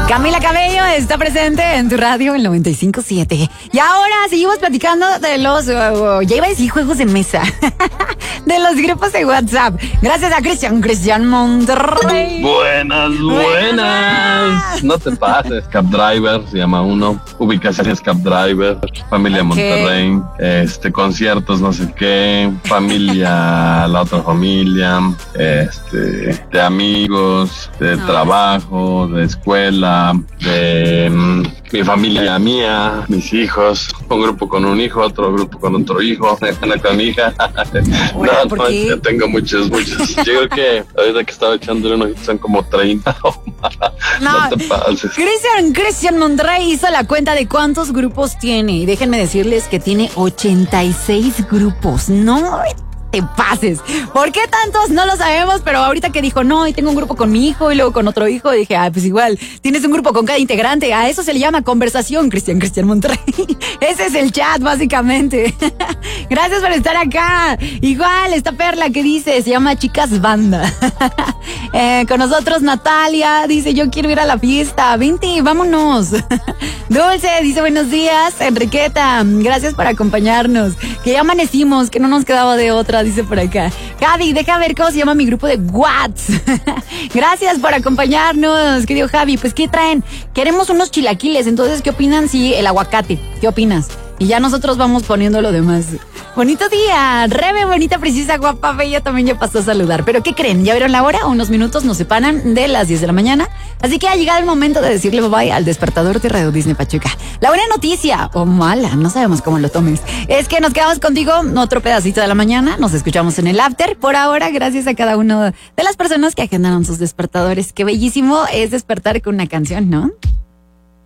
Camila Cabello está presente en tu radio, el 95.7. Y ahora seguimos platicando de los, ya iba a decir juegos de mesa, de los grupos de WhatsApp. Gracias a Cristian Monterrey. Buenas. No te pases. Cab Driver se llama uno. Ubicaciones Cab Driver. Familia Monterrey. Conciertos no sé qué. Familia, la otra familia. De amigos, de trabajo, de escuela, de mi familia mía, mis hijos, un grupo con un hijo, otro grupo con otro hijo, una con mi hija. Yo tengo muchos. Yo creo que ahorita que estaba echándole unos son como 30 o más. No te pases. Cristian Monterrey hizo la cuenta de cuántos grupos tiene y déjenme decirles que tiene 86 grupos. No te pases. ¿Por qué tantos? No lo sabemos, pero ahorita que dijo, no, y tengo un grupo con mi hijo y luego con otro hijo, dije, pues igual, tienes un grupo con cada integrante. A eso se le llama conversación, Cristian Monterrey. Ese es el chat, básicamente. Gracias por estar acá. Igual, esta perla que dice, se llama Chicas Banda. Con nosotros Natalia, dice, yo quiero ir a la fiesta. Vente, vámonos. Dulce, dice, buenos días. Enriqueta, gracias por acompañarnos. Que ya amanecimos, que no nos quedaba de otra. Dice por acá. Javi, deja ver cómo se llama mi grupo de Whats. Gracias por acompañarnos, querido Javi. Pues, ¿qué traen? Queremos unos chilaquiles. Entonces, ¿qué opinan si el aguacate? ¿Qué opinas? Y ya nosotros vamos poniendo lo demás. Bonito día. Rebe, bonita, precisa, guapa, bella, también ya pasó a saludar. Pero ¿qué creen? ¿Ya vieron la hora? Unos minutos nos separan de las 10 de la mañana. Así que ha llegado el momento de decirle bye al despertador de Radio Disney Pachuca. La buena noticia, o mala, no sabemos cómo lo tomes, es que nos quedamos contigo otro pedacito de la mañana. Nos escuchamos en el after. Por ahora, gracias a cada uno de las personas que agendaron sus despertadores. Qué bellísimo es despertar con una canción, ¿no?